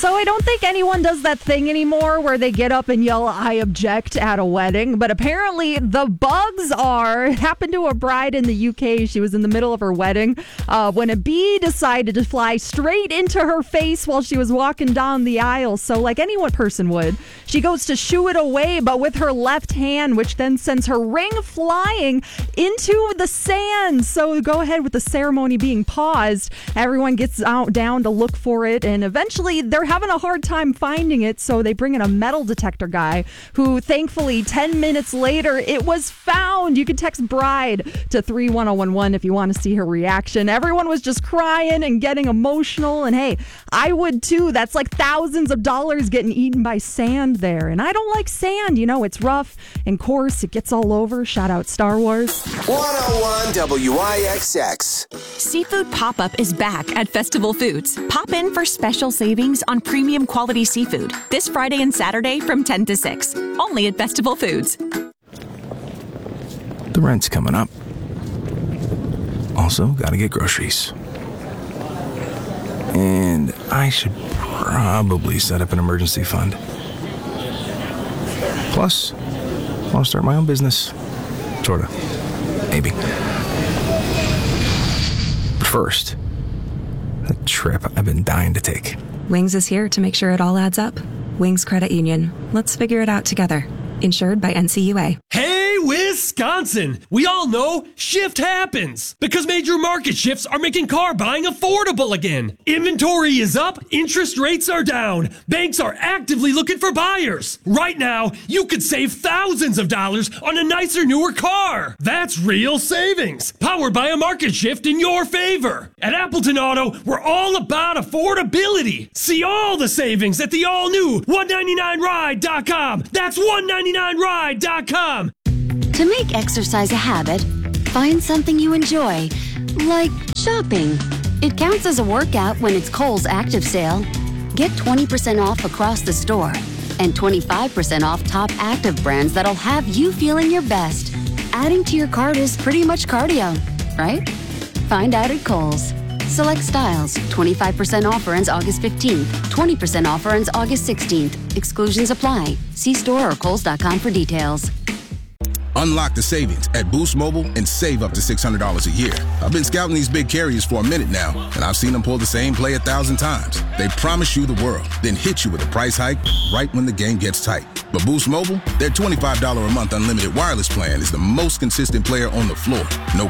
So I don't think anyone does that thing anymore where they get up and yell, "I object" at a wedding. But apparently the bugs are. It happened to a bride in the UK. She was in the middle of her wedding when a bee decided to fly straight into her face while she was walking down the aisle. So like any one person would, she goes to shoo it away, but with her left hand, which then sends her ring flying into the sand. So go ahead with the ceremony being paused. Everyone gets down to look for it, and eventually they're having a hard time finding it, so they bring in a metal detector guy who thankfully 10 minutes later it was found. You can text bride to 31011 if you want to see her reaction. Everyone was just crying and getting emotional, and hey, I would too. That's like thousands of dollars getting eaten by sand there, and I don't like sand. You know, it's rough and coarse. It gets all over. Shout out Star Wars. 101 WIXX. Seafood Pop-Up is back at Festival Foods. Pop in for special savings on premium quality seafood this Friday and Saturday from 10 to 6. Only at Festival Foods. The rent's coming up. Also, gotta get groceries. And I should probably set up an emergency fund. Plus, I'll start my own business. Sorta. Maybe. But first, a trip I've been dying to take. Wings is here to make sure it all adds up. Wings Credit Union. Let's figure it out together. Insured by NCUA. Hey, Wisconsin! We all know shift happens because major market shifts are making car buying affordable again. Inventory is up, interest rates are down, banks are actively looking for buyers. Right now, you could save thousands of dollars on a nicer, newer car. That's real savings, powered by a market shift in your favor. At Appleton Auto, we're all about affordability. See all the savings at the all-new 199ride.com. That's 199ride.com. To make exercise a habit, find something you enjoy, like shopping. It counts as a workout when it's Kohl's Active Sale. Get 20% off across the store and 25% off top active brands that'll have you feeling your best. Adding to your cart is pretty much cardio, right? Find out at Kohl's. Select styles. 25% offer ends August 15th. 20% offer ends August 16th. Exclusions apply. See store or Kohls.com for details. Unlock the savings at Boost Mobile and save up to $600 a year. I've been scouting these big carriers for a minute now, and I've seen them pull the same play 1,000 times. They promise you the world, then hit you with a price hike right when the game gets tight. But Boost Mobile, their $25 a month unlimited wireless plan is the most consistent player on the floor. No